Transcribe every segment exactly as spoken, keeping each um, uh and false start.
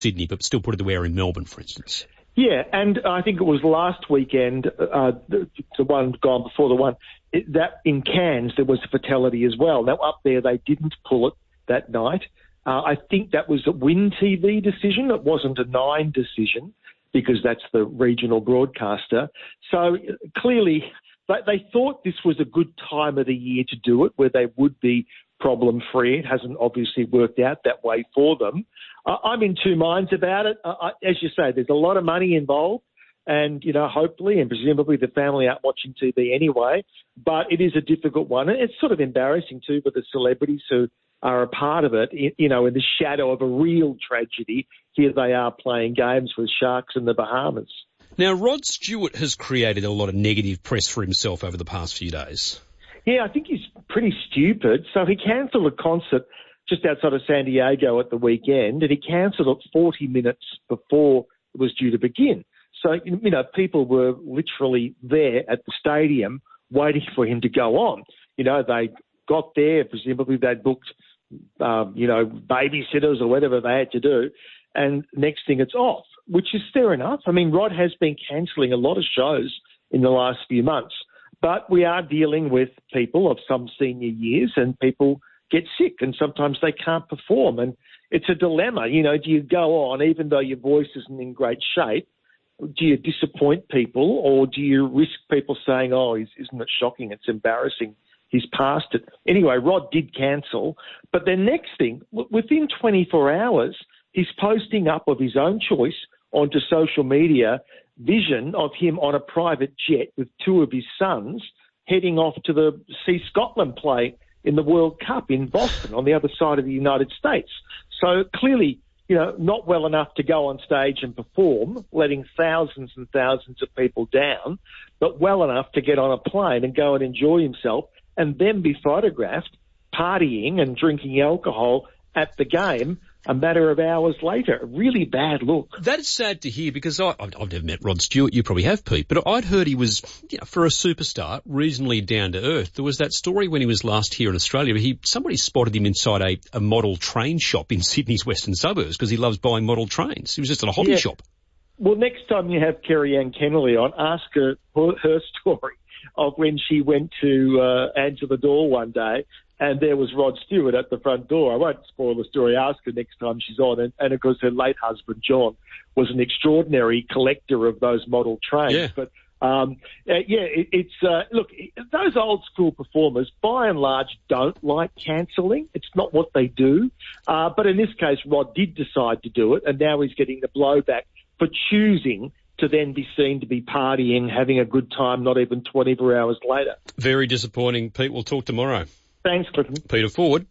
Sydney, but still put it to where in Melbourne, for instance. Yeah, and I think it was last weekend, uh, the, the one gone before the one, it, that in Cairns there was a fatality as well. Now, up there they didn't pull it that night. Uh, I think that was a Win T V decision. It wasn't a Nine decision because that's the regional broadcaster. So clearly they, they thought this was a good time of the year to do it, where they would be problem-free. It hasn't obviously worked out that way for them. Uh, I'm in two minds about it. Uh, I, as you say, there's a lot of money involved, and, you know, hopefully and presumably the family aren't watching T V anyway, but it is a difficult one. And it's sort of embarrassing too for the celebrities who are a part of it, you know, in the shadow of a real tragedy. Here they are playing games with sharks in the Bahamas. Now, Rod Stewart has created a lot of negative press for himself over the past few days. Yeah, I think he's pretty stupid. So he cancelled a concert just outside of San Diego at the weekend, and he cancelled it forty minutes before it was due to begin. So, you know, people were literally there at the stadium waiting for him to go on. You know, they got there, presumably they'd booked, um, you know, babysitters or whatever they had to do, and next thing it's off, which is fair enough. I mean, Rod has been cancelling a lot of shows in the last few months, but we are dealing with people of some senior years, and people get sick and sometimes they can't perform. And it's a dilemma. You know, do you go on even though your voice isn't in great shape? Do you disappoint people, or do you risk people saying, oh, isn't it shocking? It's embarrassing. He's past it. Anyway, Rod did cancel. But the next thing, within twenty-four hours, he's posting up of his own choice onto social media vision of him on a private jet with two of his sons heading off to the see Scotland play in the World Cup in Boston on the other side of the United States. So clearly, you know, not well enough to go on stage and perform, letting thousands and thousands of people down, but well enough to get on a plane and go and enjoy himself and then be photographed partying and drinking alcohol at the game a matter of hours later. A really bad look. That is sad to hear, because I, I've never met Rod Stewart. You probably have, Pete. But I'd heard he was, you know, for a superstar, reasonably down to earth. There was that story when he was last here in Australia. He Somebody spotted him inside a, a model train shop in Sydney's western suburbs because he loves buying model trains. He was just at a hobby yeah. shop. Well, next time you have Kerry-Ann Kennelly on, ask her her, her story of when she went to uh, answer the door one day and there was Rod Stewart at the front door. I won't spoil the story. Ask her next time she's on. And, and of course, her late husband, John, was an extraordinary collector of those model trains. Yeah. But, um, uh, yeah, it, it's, uh, look, those old school performers, by and large, don't like cancelling. It's not what they do. Uh, but in this case, Rod did decide to do it, and now he's getting the blowback for choosing to then be seen to be partying, having a good time, not even twenty-four hours later. Very disappointing. Pete, we'll talk tomorrow. Thanks, Clifton. Peter Ford.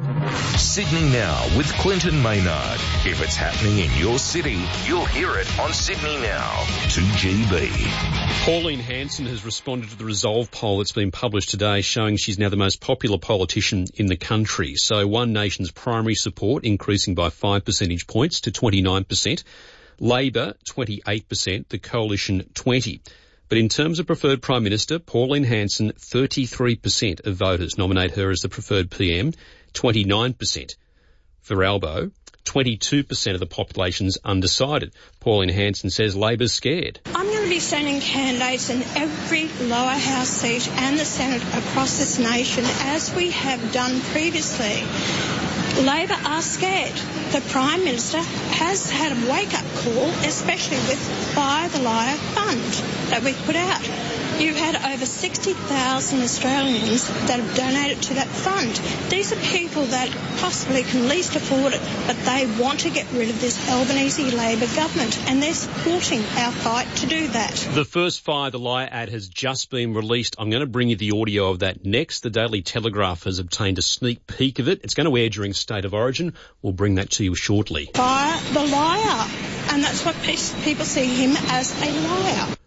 Sydney Now with Clinton Maynard. If it's happening in your city, you'll hear it on Sydney Now. two G B. Pauline Hanson has responded to the Resolve poll that's been published today, showing she's now the most popular politician in the country. So One Nation's primary support increasing by five percentage points to twenty-nine percent. Labor, twenty-eight percent. The Coalition, twenty percent. But in terms of preferred Prime Minister, Pauline Hanson, thirty-three percent of voters nominate her as the preferred P M, twenty-nine percent. For Albo, twenty-two percent of the population's undecided. Pauline Hanson says Labor's scared. I'm going to be sending candidates in every lower house seat and the Senate across this nation, as we have done previously. Labor are scared. The Prime Minister has had a wake-up call, especially with Buy the Liar Fund that we've put out. You've had over sixty thousand Australians that have donated to that fund. These are people that possibly can least afford it, but they want to get rid of this Albanese Labor government, and they're supporting our fight to do that. The first Fire the Liar ad has just been released. I'm going to bring you the audio of that next. The Daily Telegraph has obtained a sneak peek of it. It's going to air during State of Origin. We'll bring that to you shortly. Fire the Liar, and that's what people see him as, a liar.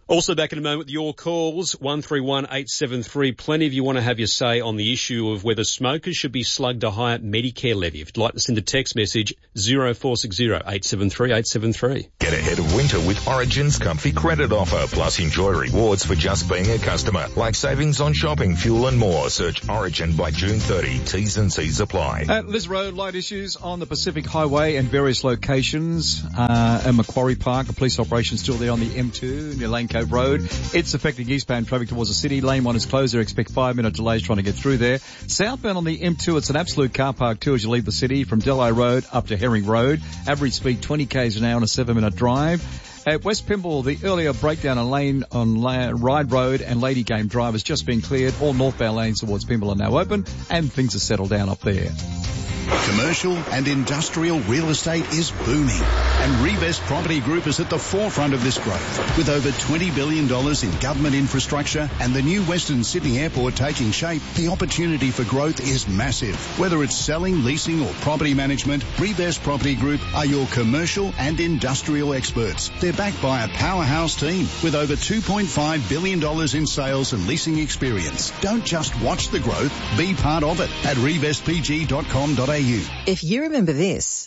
Also back in a moment with your calls, one three one eight seven three. Plenty of you want to have your say on the issue of whether smokers should be slugged a higher Medicare levy. If you'd like to send a text message, zero four six zero eight seven three eight seven three. Get ahead of winter with Origin's comfy credit offer, plus enjoy rewards for just being a customer, like savings on shopping, fuel and more. Search Origin by June thirtieth. T's and C's apply. At Liz Road, light issues on the Pacific Highway and various locations. Uh, at Macquarie Park, a police operation still there on the M two near Lane Cove Road. It's affecting eastbound traffic towards the city. Lane one is closed there. Expect five minute delays trying to get through there. Southbound on the M two, it's an absolute car park too as you leave the city from Delhi Road up to Herring Road. Average speed twenty k's an hour on a seven minute drive. At West Pymble, the earlier breakdown on lane on La- Ride Road and Lady Game Drive has just been cleared. All northbound lanes towards Pymble are now open and things are settled down up there. Commercial and industrial real estate is booming, and Revest Property Group is at the forefront of this growth. With over twenty billion dollars in government infrastructure and the new Western Sydney Airport taking shape, the opportunity for growth is massive. Whether it's selling, leasing or property management, Revest Property Group are your commercial and industrial experts. They're backed by a powerhouse team with over two point five billion dollars in sales and leasing experience. Don't just watch the growth, be part of it at revest p g dot com dot a u. If you remember this,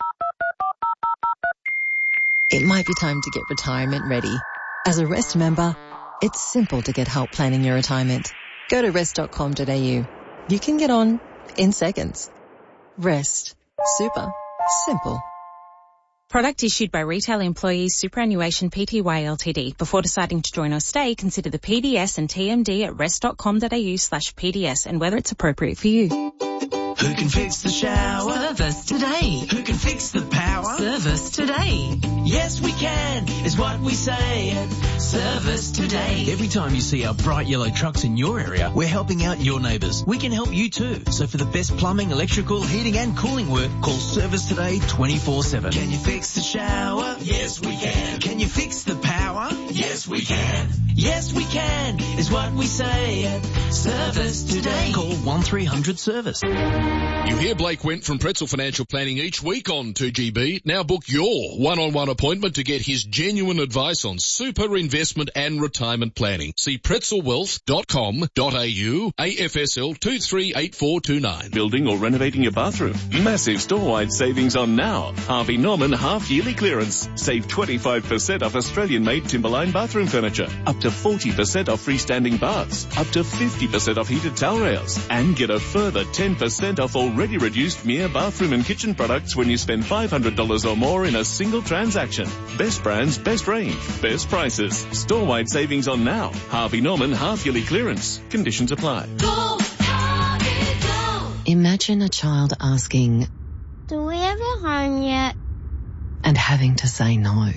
it might be time to get retirement ready. As a Rest member, it's simple to get help planning your retirement. Go to rest dot com dot a u. You can get on in seconds. Rest. Super. Simple. Product issued by Retail Employees Superannuation Pty Ltd. Before deciding to join or stay, consider the P D S and T M D at rest dot com dot a u slash P D S and whether it's appropriate for you. Who can fix the shower? Service today. Who can fix the power? Service today. Yes, we can, is what we say at Service Today. Every time you see our bright yellow trucks in your area, we're helping out your neighbours. We can help you too. So for the best plumbing, electrical, heating and cooling work, call Service Today twenty-four seven. Can you fix the shower? Yes, we can. Can you fix the power? Yes, we can. Yes, we can, is what we say at Service Today. Call one three hundred service. You hear Blake Went from Pretzel Financial Planning each week on two G B. Now book your one-on-one appointment to get his genuine advice on super investment and retirement planning. See pretzel wealth dot com dot a u, A F S L two three eight four two nine. Building or renovating your bathroom? Massive store-wide savings on now. Harvey Norman half-yearly clearance. Save twenty-five percent off Australian-made Timberline bathroom furniture. Up to forty percent off freestanding baths. Up to fifty percent off heated towel rails. And get a further ten percent off already reduced M I A bathroom and kitchen products when you spend five hundred dollars or more in a single transaction. Best brands, best range, best prices. Store-wide savings on now. Harvey Norman half-yearly clearance. Conditions apply. Go, Harvey, go. Imagine a child asking, do we have a home yet? And having to say no.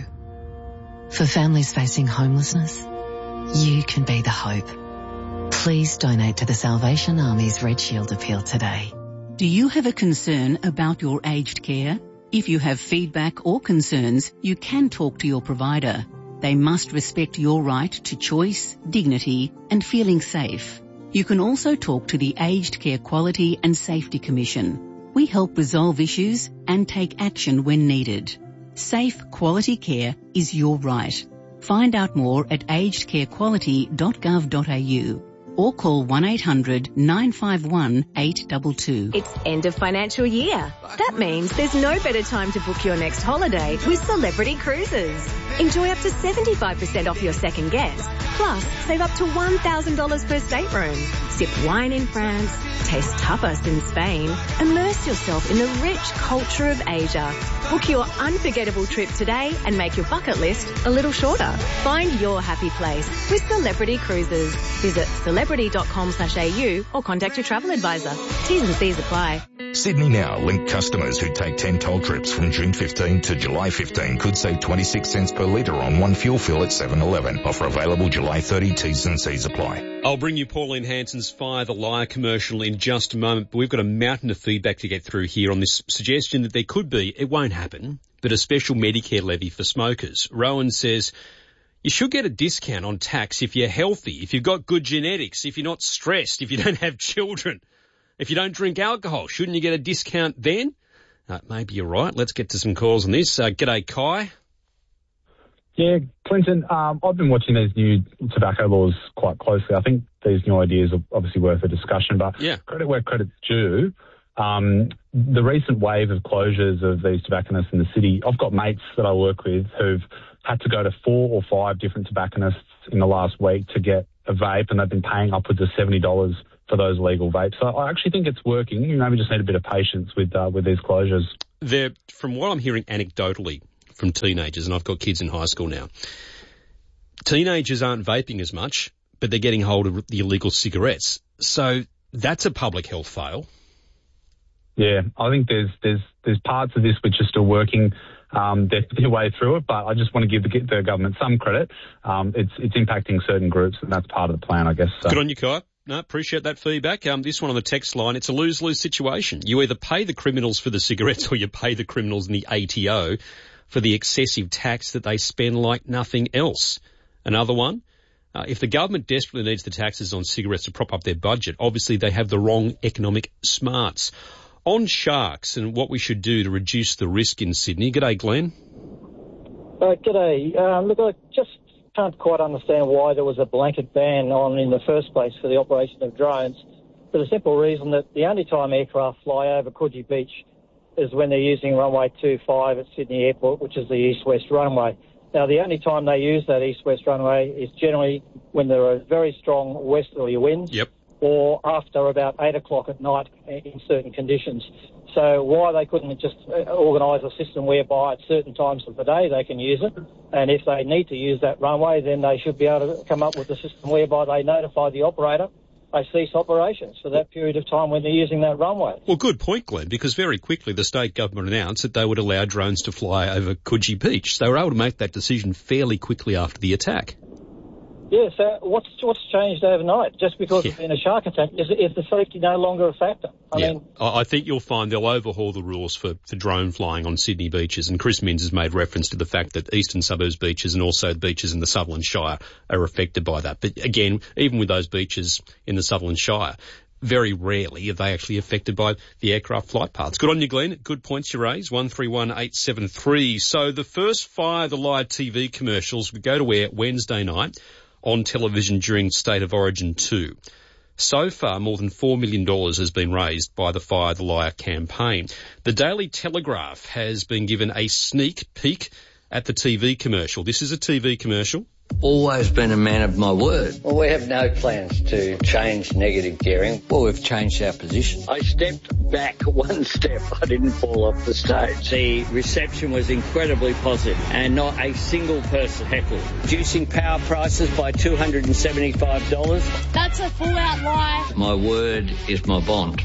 For families facing homelessness, you can be the hope. Please donate to the Salvation Army's Red Shield appeal today. Do you have a concern about your aged care? If you have feedback or concerns, you can talk to your provider. They must respect your right to choice, dignity, and feeling safe. You can also talk to the Aged Care Quality and Safety Commission. We help resolve issues and take action when needed. Safe, quality care is your right. Find out more at aged care quality dot gov dot a u or call one eight hundred nine five one eight two two. It's end of financial year. That means there's no better time to book your next holiday with Celebrity Cruises. Enjoy up to seventy-five percent off your second guest. Plus, save up to one thousand dollars per stateroom. Sip wine in France, taste tapas in Spain, immerse yourself in the rich culture of Asia. Book your unforgettable trip today and make your bucket list a little shorter. Find your happy place with Celebrity Cruises. Visit celebrity dot com slash a u or contact your travel advisor. T's and C's apply. Sydney Now Link customers who take ten toll trips from June fifteenth to July fifteenth could save twenty-six cents per litre on one fuel fill at seven eleven. Offer available July thirtieth. T's and C's apply. I'll bring you Pauline Hanson's Fire the Liar commercial in just a moment, but we've got a mountain of feedback to get through here on this suggestion that there could be, it won't happen, but a special Medicare levy for smokers. Rowan says, you should get a discount on tax if you're healthy, if you've got good genetics, if you're not stressed, if you don't have children, if you don't drink alcohol. Shouldn't you get a discount then? Uh, maybe you're right. Let's get to some calls on this. Uh, g'day, Kai. Yeah, Clinton, um, I've been watching these new tobacco laws quite closely. I think these new ideas are obviously worth a discussion, but yeah. credit where credit's due. Um, the recent wave of closures of these tobacconists in the city, I've got mates that I work with who've had to go to four or five different tobacconists in the last week to get a vape, and they've been paying upwards of seventy dollars for those legal vapes. So I actually think it's working. You maybe just need a bit of patience with uh, with these closures. They're, from what I'm hearing anecdotally from teenagers, and I've got kids in high school now, teenagers aren't vaping as much, but they're getting hold of the illegal cigarettes. So that's a public health fail. Yeah, I think there's there's there's parts of this which are still working um, their, their way through it, but I just want to give the, the government some credit. Um, it's it's impacting certain groups, and that's part of the plan, I guess. So. Good on you, Kai. No, appreciate that feedback. Um, this one on the text line, it's a lose-lose situation. You either pay the criminals for the cigarettes or you pay the criminals in the A T O for the excessive tax that they spend like nothing else. Another one, uh, if the government desperately needs the taxes on cigarettes to prop up their budget, obviously they have the wrong economic smarts. On sharks and what we should do to reduce the risk in Sydney. G'day, Glenn. Uh, g'day. Um, look, I just can't quite understand why there was a blanket ban on in the first place for the operation of drones, for the simple reason that the only time aircraft fly over Coogee Beach is when they're using runway two five at Sydney Airport, which is the east-west runway. Now, the only time they use that east-west runway is generally when there are very strong westerly winds. Yep. Or after about eight o'clock at night in certain conditions. So why they couldn't just organise a system whereby at certain times of the day they can use it, and if they need to use that runway, then they should be able to come up with a system whereby they notify the operator they cease operations for that period of time when they're using that runway. Well, good point, Glenn, because very quickly the state government announced that they would allow drones to fly over Coogee Beach. They were able to make that decision fairly quickly after the attack. Yeah, so what's what's changed overnight? Just because yeah. it's been a shark attack, is, is the safety no longer a factor? I yeah. mean, I think you'll find they'll overhaul the rules for, for drone flying on Sydney beaches, and Chris Minns has made reference to the fact that eastern suburbs beaches and also beaches in the Sutherland Shire are affected by that. But again, even with those beaches in the Sutherland Shire, very rarely are they actually affected by the aircraft flight paths. Good on you, Glenn. Good points you raise. one three one eight seven three. So the first Fire the Lie T V commercials would go to air Wednesday night on television during State of Origin two. So far, more than four million dollars has been raised by the Fire the Liar campaign. The Daily Telegraph has been given a sneak peek at the T V commercial. This is a T V commercial. Always been a man of my word. Well, we have no plans to change negative gearing. Well, we've changed our position. I stepped back one step. I didn't fall off the stage. The reception was incredibly positive and not a single person heckled. Reducing power prices by two hundred seventy-five dollars. That's a full-out lie. My word is my bond.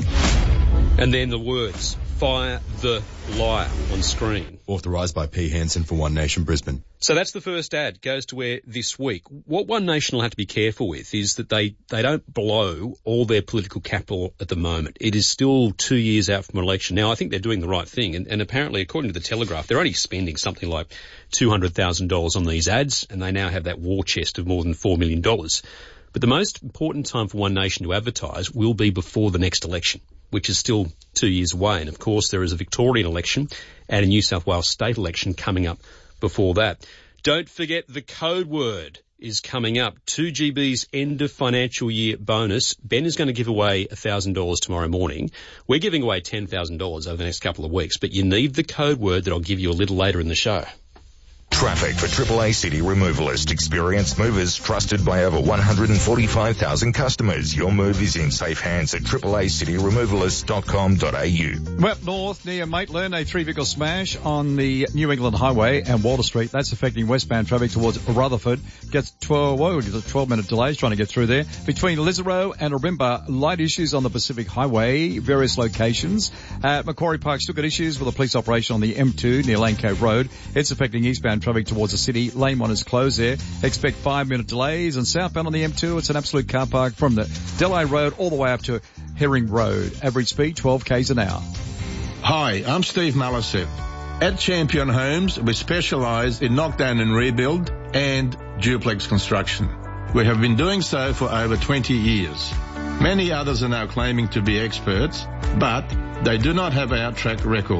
And then the words, Fire the Liar, on screen. Authorised by P. Hansen for One Nation Brisbane. So that's the first ad, goes to air this week. What One Nation will have to be careful with is that they, they don't blow all their political capital at the moment. It is still two years out from an election. Now, I think they're doing the right thing, and, and apparently, according to the Telegraph, they're only spending something like two hundred thousand dollars on these ads, and they now have that war chest of more than four million dollars. But the most important time for One Nation to advertise will be before the next election, which is still two years away. And of course, there is a Victorian election and a New South Wales state election coming up before that. Don't forget the code word is coming up. two G B's end of financial year bonus. Ben is going to give away one thousand dollars tomorrow morning. We're giving away ten thousand dollars over the next couple of weeks, but you need the code word that I'll give you a little later in the show. Traffic for Triple A City Removalist. Experienced movers trusted by over one hundred forty-five thousand customers. Your move is in safe hands at triple a city removalist dot com dot a u. Well, north near Maitland, a three-vehicle smash on the New England Highway and Walter Street. That's affecting westbound traffic towards Rutherford. Gets twelve, whoa, twelve-minute delays trying to get through there. Between Lisaro and Ourimbah, light issues on the Pacific Highway, various locations. At Macquarie Park, still got issues with a police operation on the M two near Lane Cove Road. It's affecting eastbound traffic towards the city. Lane one is closed there. Expect five-minute delays. And southbound on the M two, it's an absolute car park from the Delay Road all the way up to Herring Road. Average speed, twelve kays an hour. Hi, I'm Steve Malasep. At Champion Homes, we specialise in knockdown and rebuild and duplex construction. We have been doing so for over twenty years. Many others are now claiming to be experts, but they do not have our track record.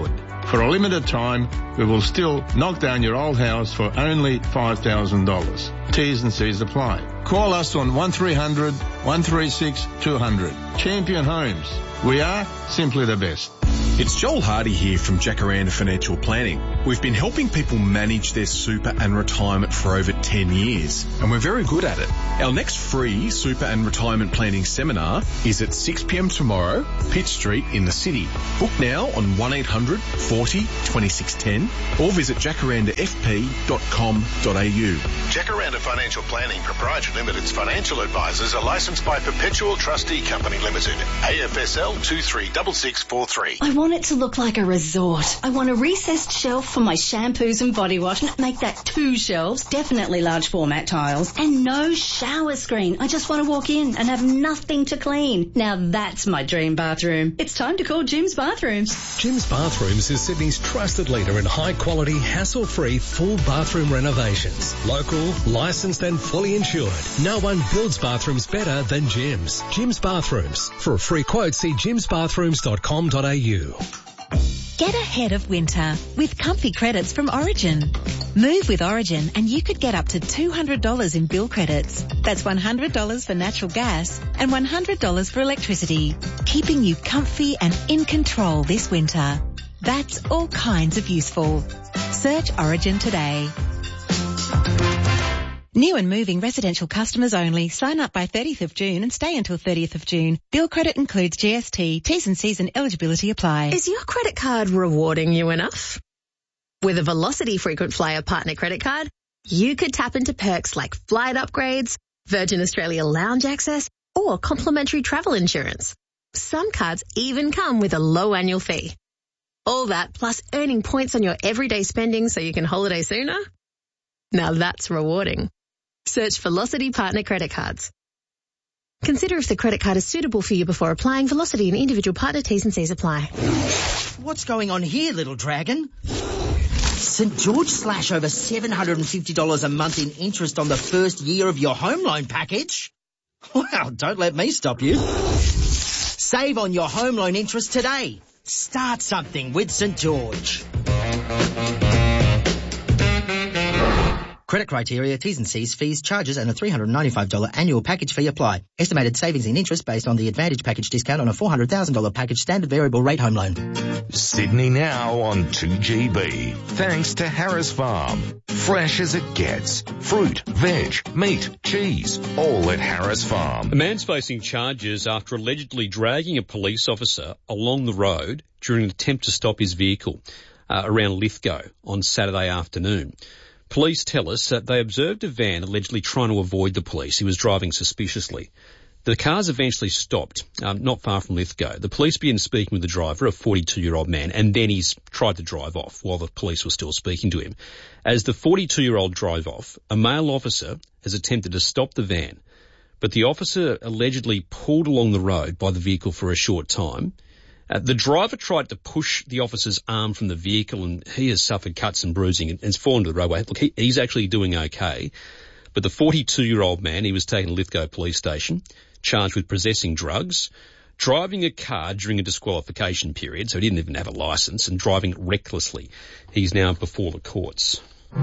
For a limited time, we will still knock down your old house for only five thousand dollars. T's and C's apply. Call us on one three hundred, one three six, two hundred. Champion Homes. We are simply the best. It's Joel Hardy here from Jacaranda Financial Planning. We've been helping people manage their super and retirement for over ten years, and we're very good at it. Our next free super and retirement planning seminar is at six p.m. tomorrow, Pitt Street in the city. Book now on one eight hundred, forty, twenty-six ten or visit jacaranda f p dot com dot a u. Jacaranda Financial Planning Proprietary Limited's financial advisors are licensed by Perpetual Trustee Company Limited, A F S L two three six six four three. I want it to look like a resort. I want a recessed shelf for my shampoos and body wash. Make that two shelves, definitely large format tiles, and no shower screen. I just want to walk in and have nothing to clean. Now that's my dream bathroom. It's time to call Jim's Bathrooms. Jim's Bathrooms is Sydney's trusted leader in high-quality, hassle-free, full bathroom renovations. Local, licensed and fully insured. No one builds bathrooms better than Jim's. Jim's Bathrooms. For a free quote, see jims bathrooms dot com dot a u. Get ahead of winter with comfy credits from Origin. Move with Origin and you could get up to two hundred dollars in bill credits. That's one hundred dollars for natural gas and one hundred dollars for electricity, keeping you comfy and in control this winter. That's all kinds of useful. Search Origin today. New and moving residential customers only. Sign up by thirtieth of June and stay until thirtieth of June. Bill credit includes G S T. T's and C's and eligibility apply. Is your credit card rewarding you enough? With a Velocity Frequent Flyer Partner Credit Card, you could tap into perks like flight upgrades, Virgin Australia lounge access, or complimentary travel insurance. Some cards even come with a low annual fee. All that plus earning points on your everyday spending so you can holiday sooner? Now that's rewarding. Search Velocity Partner Credit Cards. Consider if the credit card is suitable for you before applying. Velocity and individual partner T's and C's apply. What's going on here, little dragon? St George slash over seven hundred fifty dollars a month in interest on the first year of your home loan package? Well, don't let me stop you. Save on your home loan interest today. Start something with St George. Credit criteria, T's and C's, fees, charges and a three hundred ninety-five dollars annual package fee apply. Estimated savings in interest based on the Advantage package discount on a four hundred thousand dollars package standard variable rate home loan. Sydney now on two G B. Thanks to Harris Farm. Fresh as it gets. Fruit, veg, meat, cheese, all at Harris Farm. A man's facing charges after allegedly dragging a police officer along the road during an attempt to stop his vehicle uh, around Lithgow on Saturday afternoon. Police tell us that they observed a van allegedly trying to avoid the police. He was driving suspiciously. The cars eventually stopped, um, not far from Lithgow. The police began speaking with the driver, a forty-two-year-old man, and then he's tried to drive off while the police were still speaking to him. As the forty-two-year-old drove off, a male officer has attempted to stop the van, but the officer allegedly pulled along the road by the vehicle for a short time. Uh, the driver tried to push the officer's arm from the vehicle and he has suffered cuts and bruising and has fallen to the roadway. Look, he, he's actually doing okay. But the forty-two-year-old man, he was taken to Lithgow Police Station, charged with possessing drugs, driving a car during a disqualification period, so he didn't even have a licence, and driving recklessly. He's now before the courts.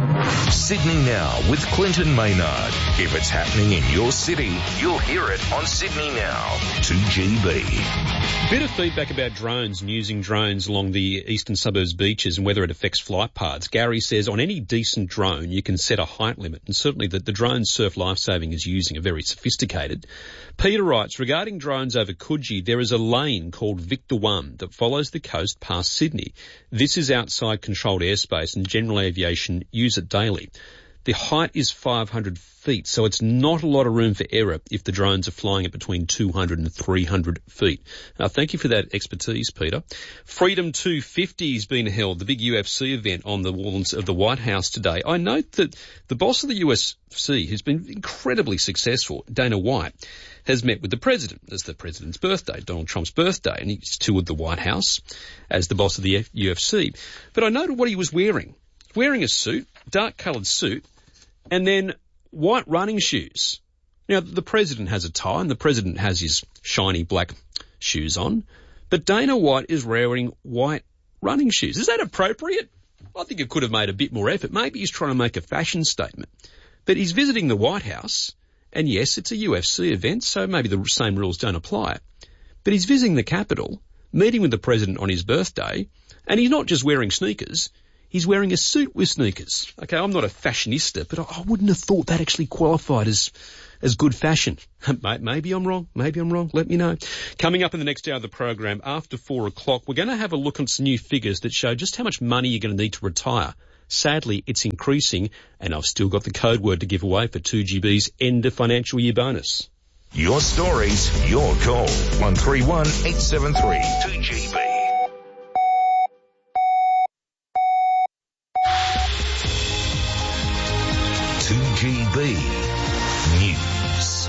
Sydney Now with Clinton Maynard. If it's happening in your city, you'll hear it on Sydney Now, two G B. Bit of feedback about drones and using drones along the eastern suburbs beaches and whether it affects flight paths. Gary says on any decent drone you can set a height limit, and certainly the, the drones Surf Lifesaving is using are very sophisticated. Peter writes, regarding drones over Coogee, there is a lane called Victor One that follows the coast past Sydney. This is outside controlled airspace and general aviation use it daily. The height is five hundred feet, so it's not a lot of room for error if the drones are flying at between two hundred and three hundred feet. Now, thank you for that expertise, Peter. Freedom two fifty has been held, the big U F C event on the walls of the White House today. I note that the boss of the U F C, who's been incredibly successful, Dana White, has met with the president. It's the president's birthday, Donald Trump's birthday, and he's toured the White House as the boss of the U F C. But I noted what he was wearing. Wearing a suit, dark-coloured suit, and then white running shoes. Now, the president has a tie and the president has his shiny black shoes on, but Dana White is wearing white running shoes. Is that appropriate? I think it could have made a bit more effort. Maybe he's trying to make a fashion statement. But he's visiting the White House, and yes, it's a U F C event, so maybe the same rules don't apply. But he's visiting the Capitol, meeting with the president on his birthday, and he's not just wearing sneakers, he's wearing a suit with sneakers. Okay, I'm not a fashionista, but I wouldn't have thought that actually qualified as as good fashion. Maybe I'm wrong. Maybe I'm wrong. Let me know. Coming up in the next hour of the program, after four o'clock, we're going to have a look at some new figures that show just how much money you're going to need to retire. Sadly, it's increasing, and I've still got the code word to give away for two G B's end of financial year bonus. Your stories, your call. one three one, eight seven three, two G B. two G B News.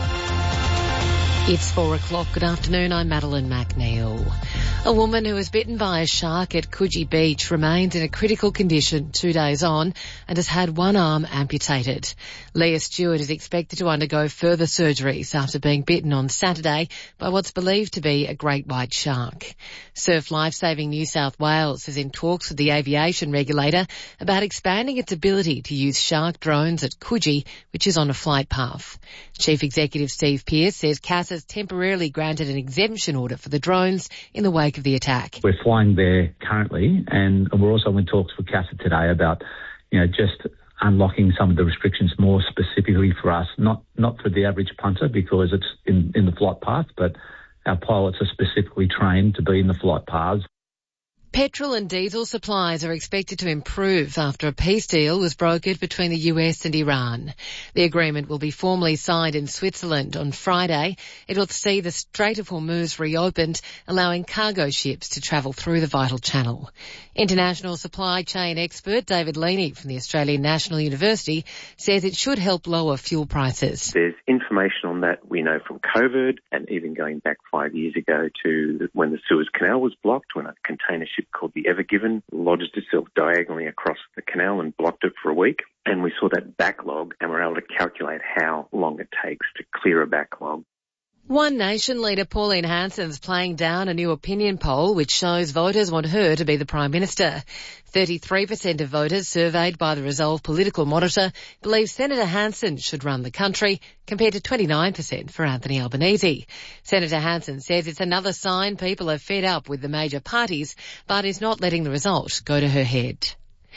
It's four o'clock. Good afternoon. I'm Madeline McNeil. A woman who was bitten by a shark at Coogee Beach remains in a critical condition two days on and has had one arm amputated. Leah Stewart is expected to undergo further surgeries after being bitten on Saturday by what's believed to be a great white shark. Surf Lifesaving New South Wales is in talks with the aviation regulator about expanding its ability to use shark drones at Coogee, which is on a flight path. Chief Executive Steve Pearce says C A S has temporarily granted an exemption order for the drones in the wake of the attack. We're flying there currently, and we're also in talks with C A S A today about, you know, just unlocking some of the restrictions more specifically for us, not not for the average punter because it's in, in the flight path, but our pilots are specifically trained to be in the flight paths. Petrol and diesel supplies are expected to improve after a peace deal was brokered between the U S and Iran. The agreement will be formally signed in Switzerland on Friday. It will see the Strait of Hormuz reopened, allowing cargo ships to travel through the vital channel. International supply chain expert David Leaney from the Australian National University says it should help lower fuel prices. There's information on that we know from COVID and even going back five years ago to when the Suez Canal was blocked, when a container ship called the Ever Given lodged itself diagonally across the canal and blocked it for a week. And we saw that backlog and were able to calculate how long it takes to clear a backlog. One Nation leader Pauline Hanson's playing down a new opinion poll which shows voters want her to be the Prime Minister. thirty-three percent of voters surveyed by the Resolve Political Monitor believe Senator Hanson should run the country, compared to twenty-nine percent for Anthony Albanese. Senator Hanson says it's another sign people are fed up with the major parties, but is not letting the result go to her head.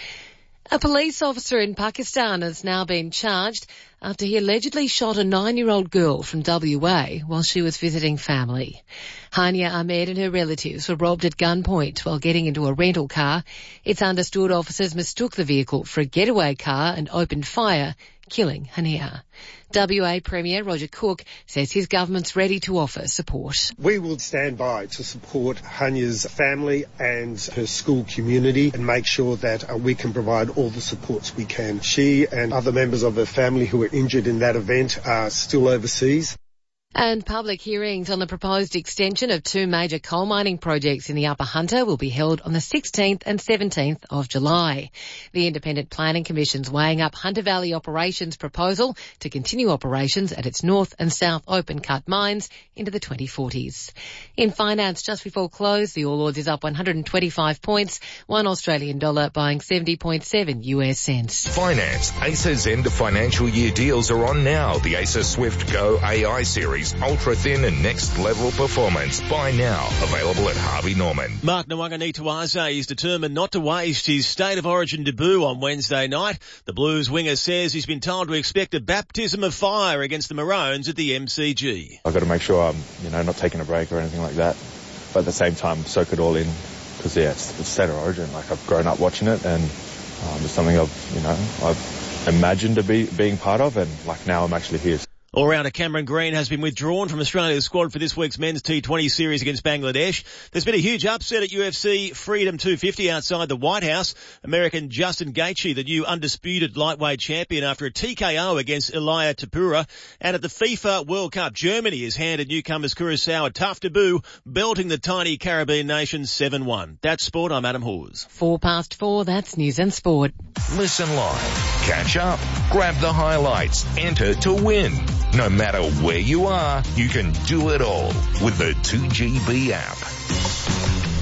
A police officer in Pakistan has now been charged after he allegedly shot a nine-year-old girl from W A while she was visiting family. Hania Ahmed and her relatives were robbed at gunpoint while getting into a rental car. It's understood officers mistook the vehicle for a getaway car and opened fire, killing Hania. W A Premier Roger Cook says his government's ready to offer support. We will stand by to support Hania's family and her school community and make sure that uh, we can provide all the supports we can. She and other members of her family who were injured in that event are still overseas. And public hearings on the proposed extension of two major coal mining projects in the Upper Hunter will be held on the sixteenth and seventeenth of July. The Independent Planning Commission's weighing up Hunter Valley Operations' proposal to continue operations at its north and south open cut mines into the twenty forties. In finance, just before close, the All Ords is up one hundred twenty-five points, one Australian dollar buying seventy point seven U S cents. Finance. Acer's end of financial year deals are on now. The Acer Swift Go A I series. Ultra thin and next level performance. Buy now. Available at Harvey Norman. Mark Nwanganituaze is determined not to waste his State of Origin debut on Wednesday night. The Blues winger says he's been told to expect a baptism of fire against the Maroons at the M C G. I've got to make sure I'm, you know, not taking a break or anything like that. But at the same time, soak it all in because, yeah, it's, it's State of Origin. Like, I've grown up watching it and um, it's something I've, you know, I've imagined to be being part of, and, like, now I'm actually here. All-rounder Cameron Green has been withdrawn from Australia's squad for this week's men's T twenty series against Bangladesh. There's been a huge upset at U F C Freedom two fifty outside the White House. American Justin Gaethje, the new undisputed lightweight champion after a T K O against Ilia Topuria. And at the FIFA World Cup, Germany has handed newcomers Curacao a tough debut, belting the tiny Caribbean nation seven one. That's sport. I'm Adam Hawes. Four past four, that's news and sport. Listen live, catch up, grab the highlights, enter to win. No matter where you are, you can do it all with the two G B app.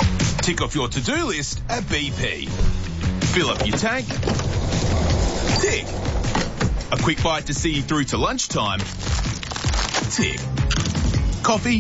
Tick off your to-do list at B P. Fill up your tank. Tick. A quick bite to see you through to lunchtime. Tick. Coffee.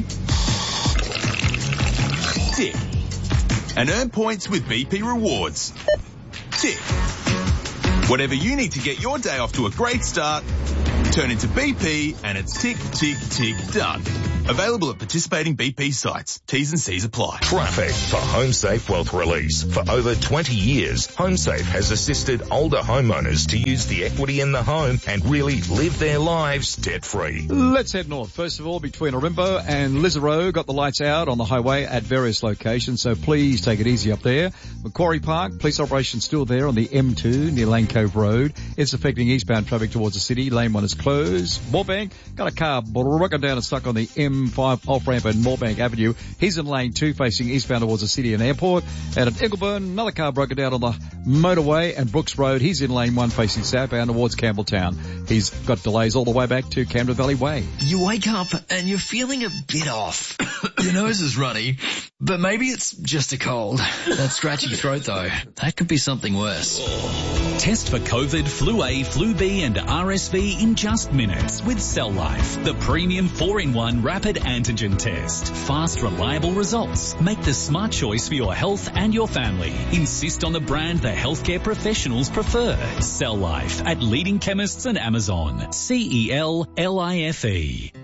Tick. And earn points with B P Rewards. Tick. Whatever you need to get your day off to a great start, turn into B P and it's tick, tick, tick, done. Available at participating B P sites. T's and C's apply. Traffic for HomeSafe Wealth Release. For over twenty years, HomeSafe has assisted older homeowners to use the equity in the home and really live their lives debt-free. Let's head north. First of all, between Orimbo and Lisaro, got the lights out on the highway at various locations, so please take it easy up there. Macquarie Park, police operation still there on the M two near Lane Cove Road. It's affecting eastbound traffic towards the city. Lane one is closed. Moorebank, got a car broken down and stuck on the M five off-ramp at Moorebank Avenue. He's in lane two facing eastbound towards the city and airport. And at Ingleburn, another car broken down on the motorway and Brooks Road. He's in lane one facing southbound towards Campbelltown. He's got delays all the way back to Canberra Valley Way. You wake up and you're feeling a bit off. Your nose is runny, but maybe it's just a cold. That scratchy throat though, that could be something worse. Test for COVID, Flu A, Flu B and R S V in just minutes with Cell Life, the premium four in one rapid antigen test. Fast, reliable results. Make the smart choice for your health and your family. Insist on the brand the healthcare professionals prefer. Cell Life at leading chemists and Amazon. C E L L I F E.